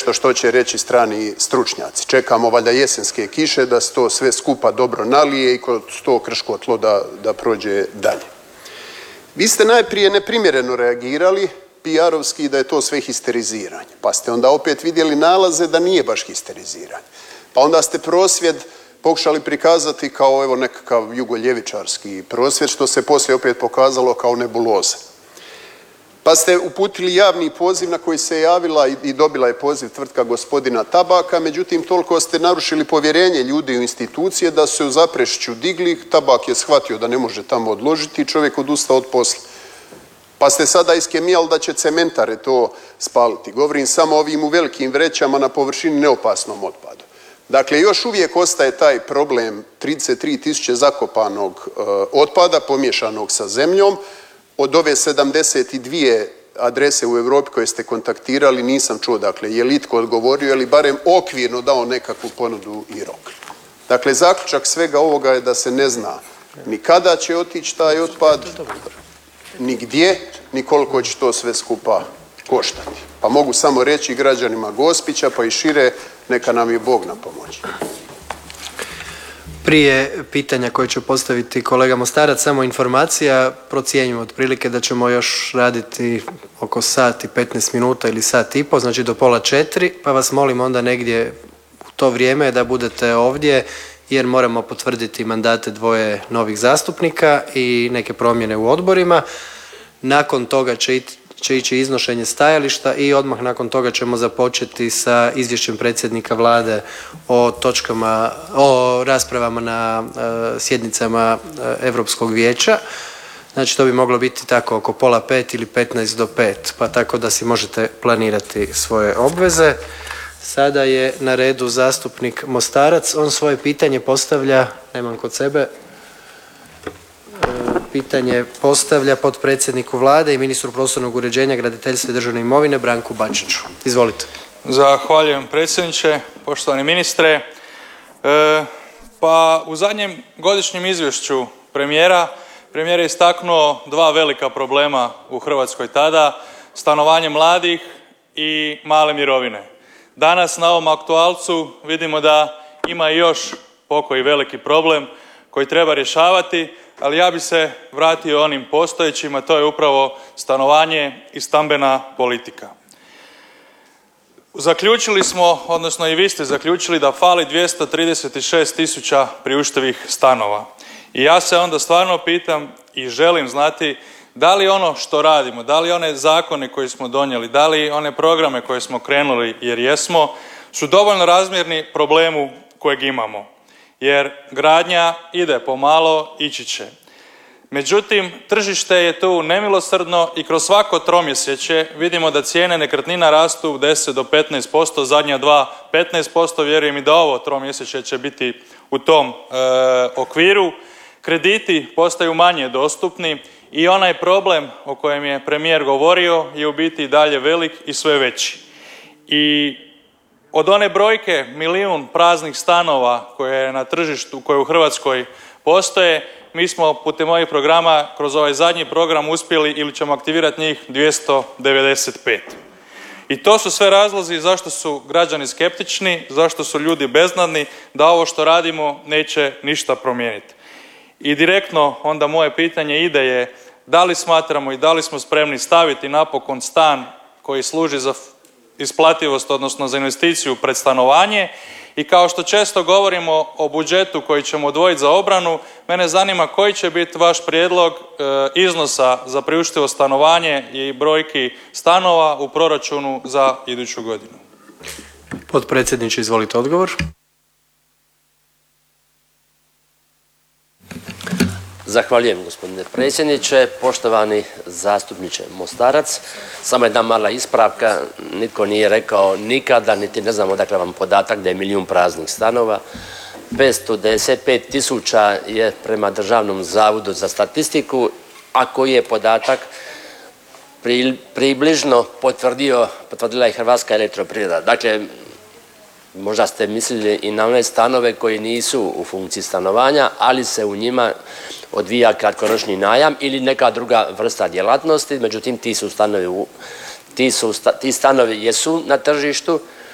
nešto što će reći strani stručnjaci. Čekamo valjda jesenske kiše da se to sve skupa dobro nalije i kod to krško tlo da prođe dalje. Vi ste najprije neprimjereno reagirali, PR-ovski, da je to sve histeriziranje. Pa ste onda opet vidjeli nalaze da nije baš histeriziranje. Pa onda ste prosvjed pokušali prikazati kao evo nekakav jugoljevičarski prosvjed, što se poslije opet pokazalo kao nebuloza. Pa ste uputili javni poziv na koji se javila i dobila je poziv tvrtka gospodina Tabaka, međutim toliko ste narušili povjerenje ljudi u institucije da su se u Zaprešiću digli, Tabak je shvatio da ne može tamo odložiti i čovjek odustao od posla. Pa ste sada iskemijali da će cementare to spaliti. Govorim samo o ovim u velikim vrećama na površini neopasnom otpadu. Dakle, još uvijek ostaje taj problem 33.000 zakopanog otpada pomješanog sa zemljom. Od ove 72 adrese u Europi koje ste kontaktirali nisam čuo, dakle, je li itko odgovorio ili barem okvirno dao nekakvu ponudu i rok. Dakle, zaključak svega ovoga je da se ne zna ni kada će otići taj otpad, ni gdje, ni koliko će to sve skupa koštati. Pa mogu samo reći građanima Gospića pa i šire, neka nam je Bog na pomoći. Prije pitanja koje će postaviti kolega Mostarac, samo informacija, procjenjujem otprilike da ćemo još raditi oko sat i 15 minuta ili sat i pol, znači do 3:30, pa vas molim onda negdje u to vrijeme da budete ovdje jer moramo potvrditi mandate 2 novih zastupnika i neke promjene u odborima. Nakon toga će ići iznošenje stajališta i odmah nakon toga ćemo započeti sa izvješćem predsjednika Vlade o raspravama na sjednicama Europskog vijeća. Znači to bi moglo biti tako oko 4:30 ili 4:45, pa tako da si možete planirati svoje obveze. Sada je na redu zastupnik Mostarac. On svoje pitanje postavlja, nemam kod sebe, pitanje postavlja potpredsjedniku Vlade i ministru prostornog uređenja, graditeljstva i državne imovine Branku Bačiću. Izvolite. Zahvaljujem predsjedniče, poštovani ministre. Pa u zadnjem godišnjem izvješću premijer je istaknuo 2 velika problema u Hrvatskoj tada, stanovanje mladih i male mirovine. Danas na ovom aktualcu vidimo da ima još pokoji veliki problem koji treba rješavati, ali ja bi se vratio onim postojećima, to je upravo stanovanje i stambena politika. Zaključili smo, odnosno i vi ste zaključili da fali 236.000 priuštivih stanova. I ja se onda stvarno pitam i želim znati da li ono što radimo, da li one zakone koje smo donijeli, da li one programe koje smo krenuli, jer jesmo, su dovoljno razmjerni problemu kojeg imamo. Jer gradnja ide pomalo, ići će. Međutim, tržište je tu nemilosrdno i kroz svako tromjesečje vidimo da cijene nekretnina rastu 10 do 15%, zadnja 15%, vjerujem i da ovo tromjesečje će biti u tom okviru. Krediti postaju manje dostupni i onaj problem o kojem je premijer govorio je u biti i dalje velik i sve veći. I od one brojke 1 milijun praznih stanova koje je na tržištu, koje u Hrvatskoj postoje, mi smo putem ovih programa, kroz ovaj zadnji program uspjeli ili ćemo aktivirati njih 295. I to su sve razlozi zašto su građani skeptični, zašto su ljudi beznadni, da ovo što radimo neće ništa promijeniti. I direktno onda moje pitanje je da li smatramo i da li smo spremni staviti napokon stan koji služi za isplativost, odnosno za investiciju pred stanovanje. I kao što često govorimo o budžetu koji ćemo odvojiti za obranu, mene zanima koji će biti vaš prijedlog iznosa za priuštivo stanovanje i brojki stanova u proračunu za iduću godinu. Potpredsjedniče, izvolite odgovor. Zahvaljujem gospodine predsjedniče, poštovani zastupniče Mostarac. Samo jedna mala ispravka, nitko nije rekao nikada, niti ne znam odakle vam podatak da je 1 milijun praznih stanova. 595.000 je prema Državnom zavodu za statistiku, a koji je podatak približno potvrdila i Hrvatska elektroprivreda. Dakle, možda ste mislili i na one stanove koji nisu u funkciji stanovanja, ali se u njima odvija kratkoročni najam ili neka druga vrsta djelatnosti, međutim ti stanovi jesu na tržištu